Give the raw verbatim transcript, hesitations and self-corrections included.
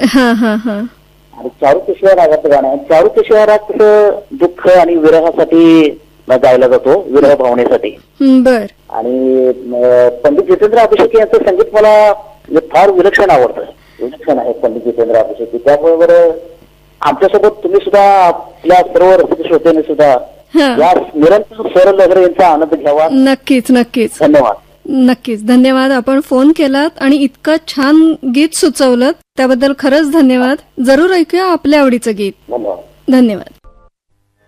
हा हा हा आणि चारुकेश्वर रागाचं गाणं आहे. चारुकेश्वर राग कसं दुःख आणि विरहासाठी गायला जातो, विरह भावनेसाठी. बर. आणि पंडित जितेंद्र अभिषेकी यांचं संगीत मला म्हणजे फार विलक्षण आवडतं, विलक्षण आहे पंडित जितेंद्र अभिषेकी. त्याबरोबर आमच्यासोबत तुम्ही सुद्धा आपल्या सर्व रसिक श्रोत्यांनी सुद्धा या निरंतर स्वर लहरी यांचा आनंद घ्यावा. नक्कीच नक्कीच. धन्यवाद. नक्कीच धन्यवाद. आपण फोन केलात आणि इतकं छान गीत सुचवलं त्याबद्दल खरंच धन्यवाद. जरूर ऐकूया आपल्या आवडीचं गीत. धन्यवाद. धन्यवाद.